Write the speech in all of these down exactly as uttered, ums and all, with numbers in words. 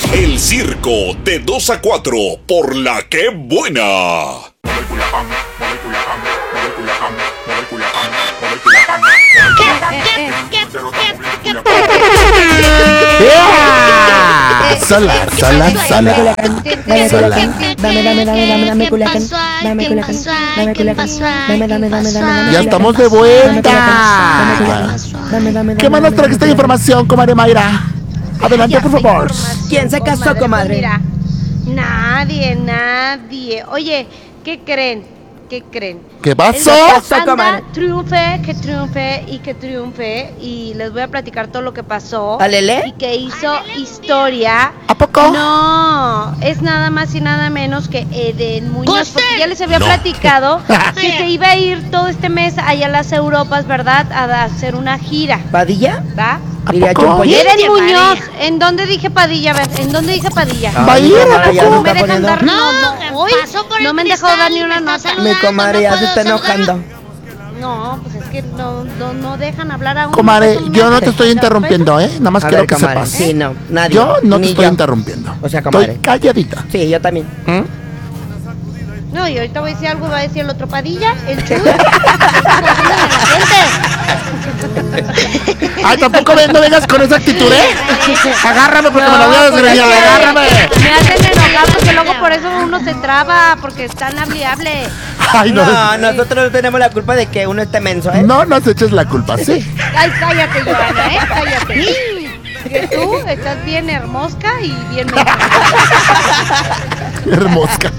El circo de dos a cuatro por La Que Buena. Solar, solar, solar. Dame, dame, dame, dame, dame Culiacán. Dame Culiacán. Dame Culiacán. Dame, dame, dame, dame. Ya estamos de vuelta. Dame, dame, ¿Qué más nos trae esta información, comadre Mayra? Adelante, por favor. ¿Quién se casó, comadre? Mira, nadie, nadie. Oye, ¿qué creen? ¿Qué creen? ¿Qué pasó? Anda, triunfe, que triunfe y que triunfe. Y les voy a platicar todo lo que pasó. ¿Alele? Y que hizo historia. ¿A poco? No, es nada más y nada menos que Eden Muñoz. Porque ya les había No. platicado que se iba a ir todo este mes allá a las Europas, ¿verdad? A hacer una gira. ¿Padilla? ¿Va? Diría poco? Chumpoy. Eden Muñoz, ¿en dónde dije Padilla? A ver, ¿en dónde dije Padilla? Va a ir, ¿a comadre, ya poco? se No me está dejan poniendo- dar, no, no, ¿qué hoy pasó por el no me han dejado dar cristal? ni una Me está nota. saludando. Mi comadre no ya se puedo está saludar. enojando. No, pues es que no, no, no dejan hablar a uno. Comadre, Pues, yo no me- te estoy interrumpiendo, ¿eh? Nada más A quiero ver, que comadre. sepas. Sí, no, nadie. Yo no te Ni estoy yo. interrumpiendo. O sea, comadre. Estoy calladita. Sí, yo también. ¿Mm? No, y ahorita voy a decir algo, va a decir el otro Padilla, el chulo. Ay, tampoco ven, no vengas con esa actitud, ¿eh? Agárrame porque me la voy a desgreñar, pues es que agárrame. Me hacen enojar porque luego por eso uno se traba, porque es tan hable. Ay, no. No, nosotros no tenemos la culpa de que uno esté menso, ¿eh? No nos eches la culpa, ¿sí? Ay, cállate, Joana, ¿eh? Cállate. Que tú estás bien hermosca y bien mensa. Hermosca.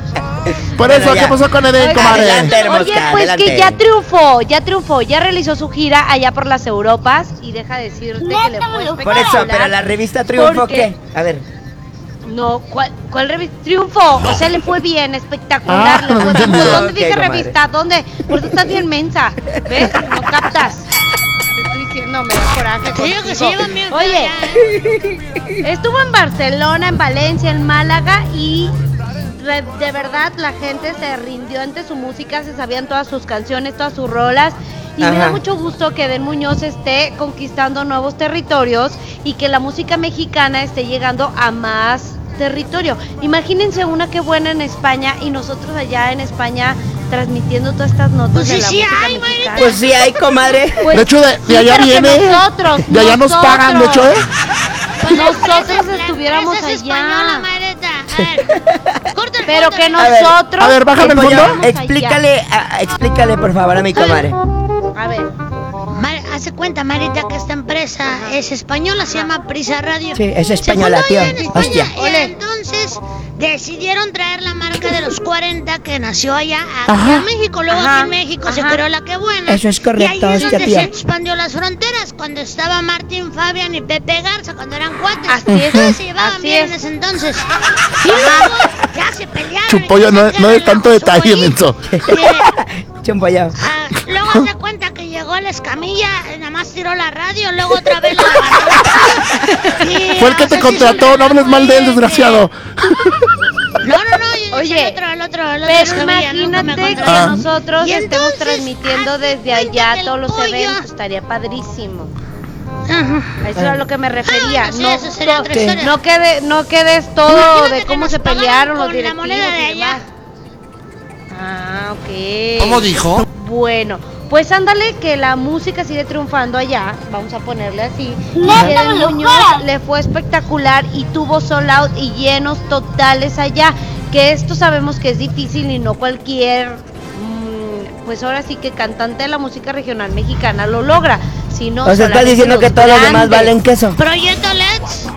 Por eso, Bueno, ya. ¿qué pasó con Eden, comadre? Adelante, hermosa, Oye, pues adelante. que ya triunfó, ya triunfó, ya realizó su gira allá por las Europas y deja decirte que le fue Por eso, espectacular. pero la revista Triunfo, Porque- ¿qué? A ver. No, ¿cuál, cuál revista? Triunfó, o sea, le fue bien, espectacular, Ah, le fue no bien. entendí. ¿Dónde Ok, dije comadre. revista? ¿Dónde? Por eso estás bien mensa, ¿ves? No captas. Te estoy diciendo, me da coraje Te digo que se contigo. llevan bien. Oye, estuvo en Barcelona, en Valencia, en Málaga y re- de verdad la gente se rindió ante su música, se sabían todas sus canciones, todas sus rolas. Y me da Ajá. mucho gusto que Eden Muñoz esté conquistando nuevos territorios y que la música mexicana esté llegando a más territorio. Imagínense una que buena en España y nosotros allá en España transmitiendo todas estas notas Pues de sí, la sí música hay, mexicana. Pues sí, hay, comadre. Pues De hecho, de, sí, de allá pero que viene. nosotros, De allá nos pagan, de hecho, ¿eh? nosotros, nosotros La estuviéramos empresa es española, allá. Mareta. A ver, córtale, Pero que córtale. ver, nosotros. a ver, bájame el Pollo, fondo. explícale, a- explícale por favor a mi comadre. A ver. Mar- hace cuenta, Marita, que esta empresa es española, se llama Prisa Radio. Sí, es Se española, fundó tío. allá en España, Hostia. y Ole. entonces decidieron traer la marca de los cuarenta que nació allá aquí Ajá. en México. Luego Ajá. aquí en México se Ajá. creó la que buena. Eso es correcto, Y ahí es hostia, donde tío. se expandió las fronteras. Cuando estaba Martín Fabian y Pepe Garza, cuando eran cuates. Así es. Todos se llevaban Así bien es. en ese entonces. Y luego ya se pelearon. Chupollo, y no, se no es tanto relajo, detalle, ahí. menso. Y, Chumpollado. Ah, luego se cuenta que llegó la escamilla, nada más tiró la radio, luego otra vez la agarró. Y Fue el que no te sé si contrató, se no hables mal de él, desgraciado. No, no, no, Oye, el otro, el otro, el otro Pero Escamilla, nunca me imagínate que contrató. Ah. nosotros Y estemos entonces, transmitiendo haz de desde cuenta allá que el todos los pollo- eventos, estaría padrísimo. Ajá. A eso era lo que me refería. Ah, bueno, sí, no, eso sería otra to- historia. no, quede, no quedes todo Imagínate de que cómo nos se pagaran pelearon los con la directivos moneda de y allá. demás. Ah, ok. ¿Cómo dijo? Bueno, pues ándale que la música sigue triunfando allá, vamos a ponerle así. Y Neta, Eden me lo Muñoz juras. le fue espectacular y tuvo sold out y llenos totales allá. Que esto sabemos que es difícil y no cualquier, mm, pues ahora sí que cantante de la música regional mexicana lo logra. Sino O sea, estás solamente diciendo que los todos los demás grandes. valen queso. Proyecto L E Ds.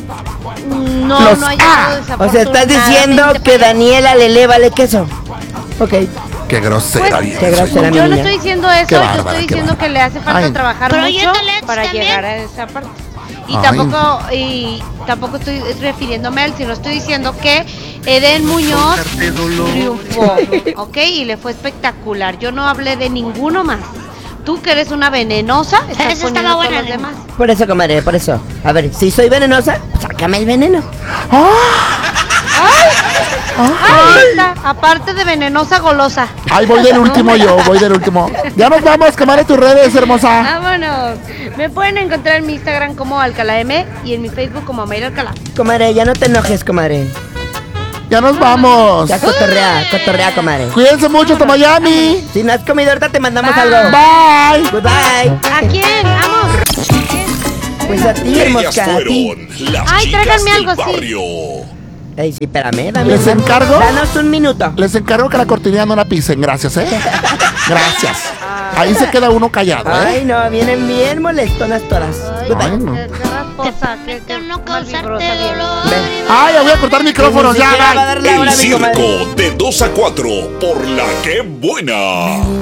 No, Los- no ha Ah. llegado O sea, estás diciendo desafortunadamente, que pero- Daniela Lele vale queso. Ok. Qué grosera, Pues, vieja. qué grosera, mi Yo no niña. estoy diciendo eso, Qué yo bárbara, estoy qué diciendo bárbara. que le hace falta Ay. trabajar Proyecto mucho L E Ds para también. llegar a esa parte. Y Ay. tampoco y tampoco estoy refiriéndome a él, sino estoy diciendo que Eden Muñoz triunfó, ¿ok? Y le fue espectacular. Yo no hablé de ninguno más. Tú que eres una venenosa, estás Esa poniendo estaba a todos buena, los Nen. demás. Por eso, comadre, por eso. A ver, si soy venenosa, sácame el veneno. Ahí está, aparte de venenosa golosa. Ay, voy del último yo, voy del último. Ya nos vamos, comadre, tus redes, hermosa. Vámonos. Me pueden encontrar en mi Instagram como Alcalá M y en mi Facebook como Mayra Alcalá. Comadre, ya no te enojes, comadre. Ya nos vamos. Ya cotorrea, cotorrea, comadre. Cuídense mucho, hasta Miami. Si no has comido ahorita, te mandamos Bye. algo. Bye. Goodbye. ¿A quién? Vamos. Pues a ti, Ellas hermosca, a ti. fueron las Ay, chicas tráiganme del algo, sí. barrio. Ey, sí, espérame, dame. ¿Les encargo? Danos un minuto. Les encargo que la cortinilla no la pisen, gracias, ¿eh? Gracias. Ahí se queda uno callado, ¿eh? Ay, no, vienen bien molestonas todas. Ay, Goodbye. Ay, no. qué, qué rasposa, qué, qué no mal causarte vibrosa viene. dolor. Ven. Ay, ya voy a cortar micrófonos, Ni ya, siquiera va a bye. dar la hora, El mi comadre. circo de dos a cuatro por la que buena.